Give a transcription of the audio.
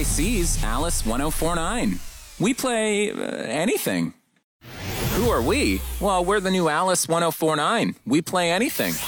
KC's Alice 1049. We play anything. Who are we? Well, we're the new Alice 1049. We play anything.